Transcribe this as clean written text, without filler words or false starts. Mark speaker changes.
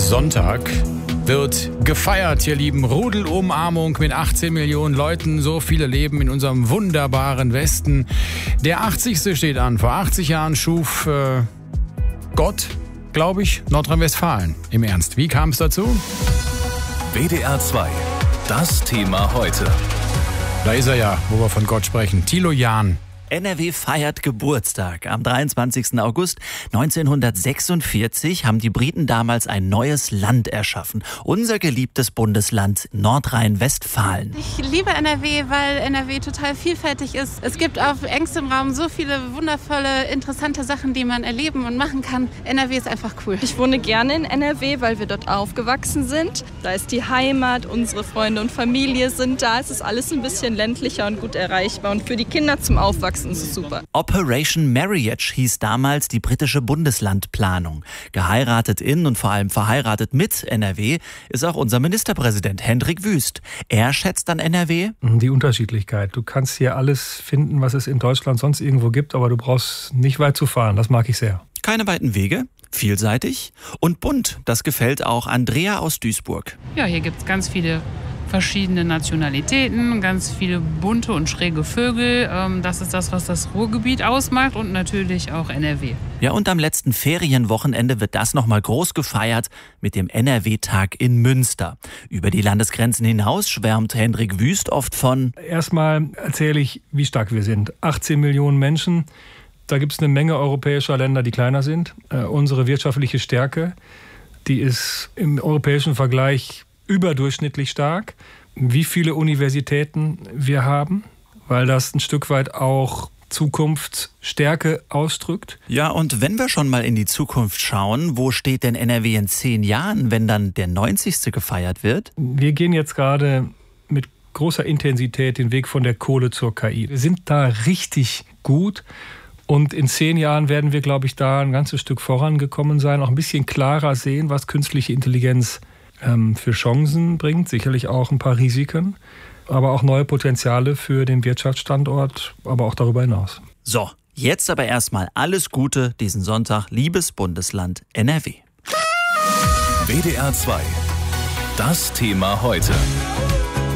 Speaker 1: Sonntag wird gefeiert, ihr Lieben. Rudelumarmung mit 18 Millionen Leuten. So viele leben in unserem wunderbaren Westen. Der 80. steht an. Vor 80 Jahren schuf Gott, glaube ich, Nordrhein-Westfalen. Im Ernst, wie kam es dazu?
Speaker 2: WDR 2, das Thema heute.
Speaker 1: Da ist er ja, wo wir von Gott sprechen. Thilo Jahn.
Speaker 3: NRW feiert Geburtstag. Am 23. August 1946 haben die Briten damals ein neues Land erschaffen. Unser geliebtes Bundesland Nordrhein-Westfalen.
Speaker 4: Ich liebe NRW, weil NRW total vielfältig ist. Es gibt auf engstem Raum so viele wundervolle, interessante Sachen, die man erleben und machen kann. NRW ist einfach cool.
Speaker 5: Ich wohne gerne in NRW, weil wir dort aufgewachsen sind. Da ist die Heimat, unsere Freunde und Familie sind da. Es ist alles ein bisschen ländlicher und gut erreichbar. Und für die Kinder zum Aufwachsen ist es super.
Speaker 3: Operation Marriage hieß damals die britische Bundeslandplanung. Geheiratet in und vor allem verheiratet mit NRW ist auch unser Ministerpräsident Hendrik Wüst. Er schätzt an NRW
Speaker 6: die Unterschiedlichkeit. Du kannst hier alles finden, was es in Deutschland sonst irgendwo gibt, aber du brauchst nicht weit zu fahren. Das mag ich sehr.
Speaker 3: Keine weiten Wege, vielseitig und bunt. Das gefällt auch Andrea aus Duisburg.
Speaker 7: Ja, hier gibt es ganz viele verschiedene Nationalitäten, ganz viele bunte und schräge Vögel. Das ist das, was das Ruhrgebiet ausmacht und natürlich auch NRW.
Speaker 3: Ja, und am letzten Ferienwochenende wird das nochmal groß gefeiert mit dem NRW-Tag in Münster. Über die Landesgrenzen hinaus schwärmt Hendrik Wüst oft von:
Speaker 6: Erstmal erzähle ich, wie stark wir sind. 18 Millionen Menschen, da gibt es eine Menge europäischer Länder, die kleiner sind. Unsere wirtschaftliche Stärke, die ist im europäischen Vergleich überdurchschnittlich stark. Wie viele Universitäten wir haben, weil das ein Stück weit auch Zukunftsstärke ausdrückt.
Speaker 3: Ja, und wenn wir schon mal in die Zukunft schauen, wo steht denn NRW in 10 Jahren, wenn dann der 90. gefeiert wird?
Speaker 6: Wir gehen jetzt gerade mit großer Intensität den Weg von der Kohle zur KI. Wir sind da richtig gut. Und in 10 Jahren werden wir, glaube ich, da ein ganzes Stück vorangekommen sein, auch ein bisschen klarer sehen, was künstliche Intelligenz für Chancen bringt, sicherlich auch ein paar Risiken, aber auch neue Potenziale für den Wirtschaftsstandort, aber auch darüber hinaus.
Speaker 3: So, jetzt aber erstmal alles Gute diesen Sonntag, liebes Bundesland NRW.
Speaker 2: WDR 2, das Thema heute.